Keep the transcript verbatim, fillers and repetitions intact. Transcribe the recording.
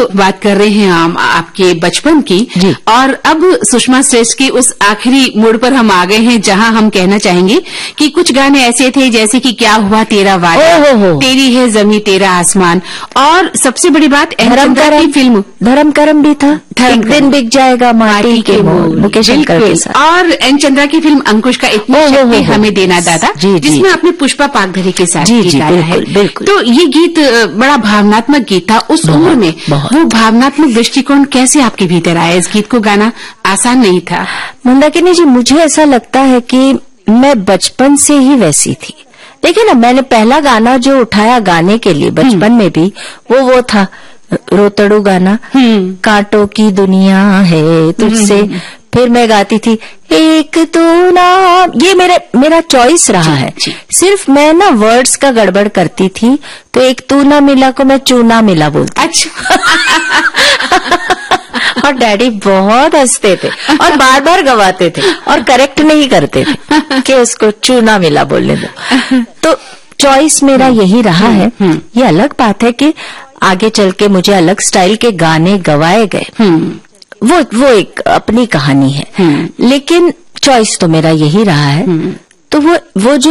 बात कर रहे हैं हम आपके बचपन की जी। और अब सुषमा श्रेष्ठ की उस आखिरी मोड़ पर हम आ गए हैं जहां हम कहना चाहेंगे कि कुछ गाने ऐसे थे जैसे कि क्या हुआ तेरा वादा, ओ हो हो। तेरी है जमी तेरा आसमान, और सबसे बड़ी बात एन धर्म चंद्रा करम की फिल्म धर्म करम भी था, धर्म एक दिन करम। बिक जाएगा माटी के मोल, मुकेश शंकर के बिल्कुल। साथ। और एन चंद्रा की फिल्म अंकुश का इतनी ओ हो हो शक्ति हो। हमें देना दादा, जी, जी, जिसमें जी। आपने पुष्पा पागधरी के साथ जी, गीत जी, गाया है। बिल्कुल, बिल्कुल। तो ये गीत अ, बड़ा भावनात्मक गीत था उस बहुत, उम्र में। बहुत। वो भावनात्मक दृष्टिकोण कैसे आपके भीतर आया? इस गीत को गाना आसान नहीं था। मंदाकिनी जी, मुझे ऐसा लगता है कि मैं बचपन से ही वैसी थी। देखिए ना, मैंने पहला गाना जो उठाया गाने के लिए बचपन में भी, वो वो था रोतड़ू गाना, कांटों की दुनिया है तुझसे। फिर मैं गाती थी एक तू ना, ये मेरे मेरा चॉइस रहा है। जी। सिर्फ मैं ना वर्ड्स का गड़बड़ करती थी, तो एक तू ना मिला को मैं चूना मिला बोलती। अच्छा। और डैडी बहुत हंसते थे और बार बार गवाते थे और करेक्ट नहीं करते थे कि उसको चूना मिला बोलने दो। तो चॉइस मेरा यही रहा है। ये अलग बात है कि आगे चल के मुझे अलग स्टाइल के गाने गवाए गए, वो वो एक अपनी कहानी है, लेकिन चॉइस तो मेरा यही रहा है। तो वो वो जो